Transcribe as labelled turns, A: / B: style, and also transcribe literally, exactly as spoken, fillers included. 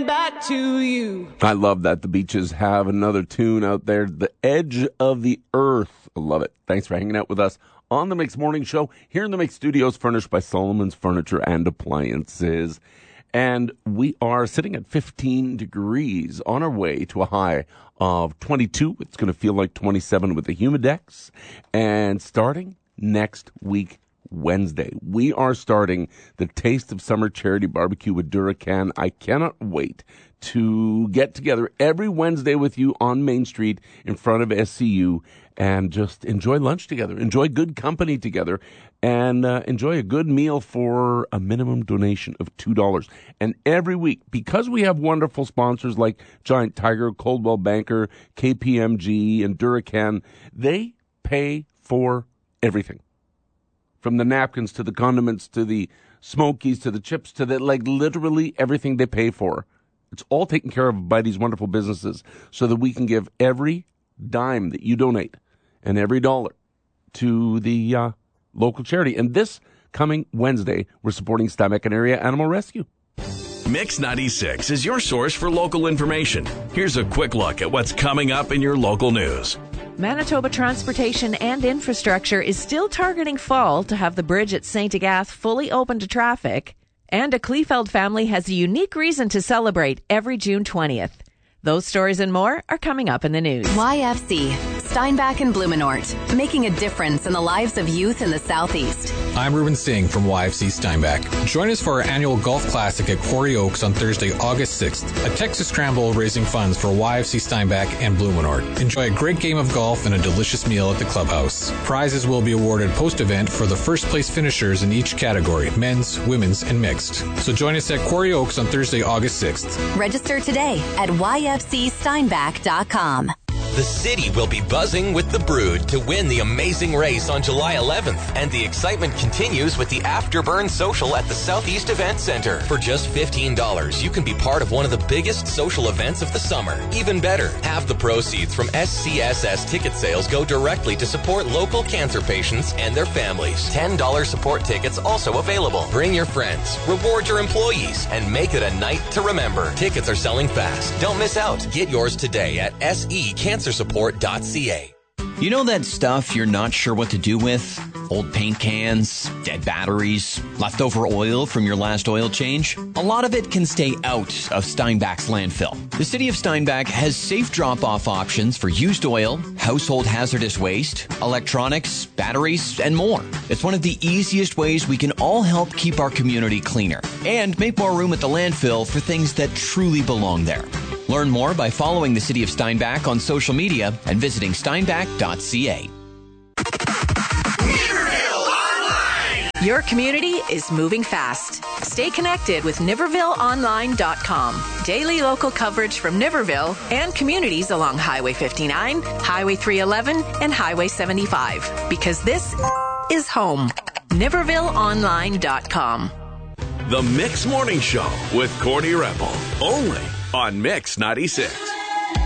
A: coming back to you.
B: I love that. The Beaches have another tune out there, The Edge of the Earth. I love it. Thanks for hanging out with us on the Mix Morning Show here in the Mix Studios, furnished by Solomon's Furniture and Appliances. And we are sitting at fifteen degrees on our way to a high of twenty-two. It's going to feel like twenty-seven with the Humidex. And starting next week, Wednesday, we are starting the Taste of Summer Charity Barbecue with Duracan. I cannot wait to get together every Wednesday with you on Main Street in front of S C U and just enjoy lunch together, enjoy good company together, and uh, enjoy a good meal for a minimum donation of two dollars. And every week, because we have wonderful sponsors like Giant Tiger, Coldwell Banker, K P M G, and Duracan, they pay for everything. From the napkins to the condiments to the smokies to the chips to the, like, literally everything they pay for. It's all taken care of by these wonderful businesses so that we can give every dime that you donate and every dollar to the uh, local charity. And this coming Wednesday, we're supporting Steinbeck and Area Animal Rescue.
C: Mix ninety-six is your source for local information. Here's a quick look at what's coming up in your local news.
D: Manitoba Transportation and Infrastructure is still targeting fall to have the bridge at Saint Agath fully open to traffic. And a Kleefeld family has a unique reason to celebrate every June twentieth. Those stories and more are coming up in the news.
E: Y F C, Steinbach and Blumenort, making a difference in the lives of youth in the Southeast.
F: I'm Ruben Singh from Y F C Steinbach. Join us for our annual Golf Classic at Quarry Oaks on Thursday, August sixth, a Texas Scramble raising funds for Y F C Steinbach and Blumenort. Enjoy a great game of golf and a delicious meal at the clubhouse. Prizes will be awarded post-event for the first place finishers in each category, men's, women's, and mixed. So join us at Quarry Oaks on Thursday, August sixth.
E: Register today at Y F C Steinbach dot com.
G: The city will be buzzing with the Brood to win the amazing race on July eleventh. And the excitement continues with the Afterburn Social at the Southeast Event Center. For just fifteen dollars, you can be part of one of the biggest social events of the summer. Even better, half the proceeds from S C S S ticket sales go directly to support local cancer patients and their families. ten dollars support tickets also available. Bring your friends, reward your employees, and make it a night to remember. Tickets are selling fast. Don't miss out. Get yours today at S E cancer support dot c a.
H: You know that stuff you're not sure what to do with? Old paint cans, dead batteries, leftover oil from your last oil change? A lot of it can stay out of Steinbach's landfill. The city of Steinbach has safe drop-off options for used oil, household hazardous waste, electronics, batteries, and more. It's one of the easiest ways we can all help keep our community cleaner and make more room at the landfill for things that truly belong there. Learn more by following the City of Steinbach on social media and visiting steinbach dot c a.
D: Your community is moving fast. Stay connected with Niverville Online dot com. Daily local coverage from Niverville and communities along Highway fifty-nine, Highway three eleven, and Highway seventy-five. Because this is home. Niverville Online dot com.
C: The Mix Morning Show with Courtney Repple. Only on Mix ninety-six.